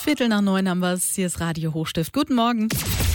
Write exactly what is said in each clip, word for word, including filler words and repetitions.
Viertel nach neun haben wir es. Hier ist Radio Hochstift. Guten Morgen.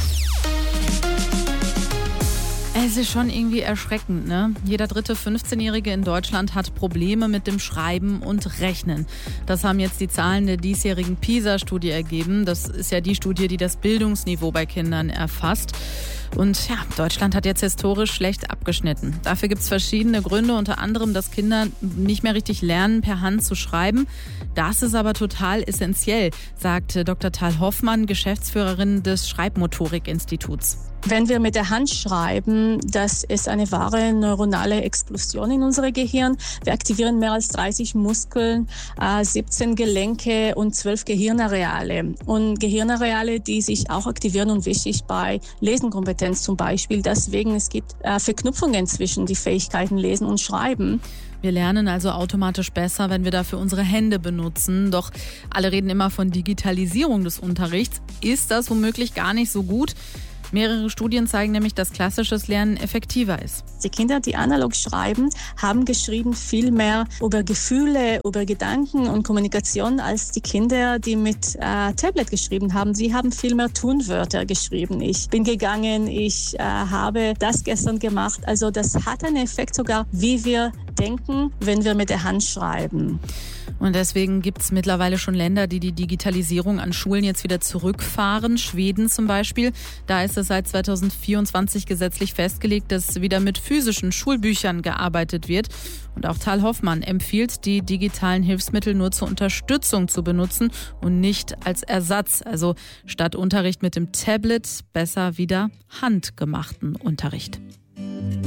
Es ist schon irgendwie erschreckend, ne? Jeder dritte fünfzehnjährige in Deutschland hat Probleme mit dem Schreiben und Rechnen. Das haben jetzt die Zahlen der diesjährigen PISA-Studie ergeben. Das ist ja die Studie, die das Bildungsniveau bei Kindern erfasst. Und ja, Deutschland hat jetzt historisch schlecht abgeschnitten. Dafür gibt es verschiedene Gründe, unter anderem, dass Kinder nicht mehr richtig lernen, per Hand zu schreiben. Das ist aber total essentiell, sagt Doktor Tal Hoffmann, Geschäftsführerin des Schreibmotorik-Instituts. Wenn wir mit der Hand schreiben, das ist eine wahre neuronale Explosion in unserem Gehirn. Wir aktivieren mehr als dreißig Muskeln, siebzehn Gelenke und zwölf Gehirnareale. Und Gehirnareale, die sich auch aktivieren und wichtig bei Lesenkompetenz zum Beispiel. Deswegen es gibt Verknüpfungen zwischen die Fähigkeiten Lesen und Schreiben. Wir lernen also automatisch besser, wenn wir dafür unsere Hände benutzen. Doch alle reden immer von Digitalisierung des Unterrichts. Ist das womöglich gar nicht so gut? Mehrere Studien zeigen nämlich, dass klassisches Lernen effektiver ist. Die Kinder, die analog schreiben, haben geschrieben viel mehr über Gefühle, über Gedanken und Kommunikation als die Kinder, die mit äh, Tablet geschrieben haben. Sie haben viel mehr Tunwörter geschrieben. Ich bin gegangen, ich äh, habe das gestern gemacht. Also das hat einen Effekt sogar, wie wir denken, wenn wir mit der Hand schreiben. Und deswegen gibt es mittlerweile schon Länder, die die Digitalisierung an Schulen jetzt wieder zurückfahren. Schweden zum Beispiel. Da ist es seit zweitausendvierundzwanzig gesetzlich festgelegt, dass wieder mit physischen Schulbüchern gearbeitet wird. Und auch Tal Hoffmann empfiehlt, die digitalen Hilfsmittel nur zur Unterstützung zu benutzen und nicht als Ersatz. Also statt Unterricht mit dem Tablet besser wieder handgemachten Unterricht.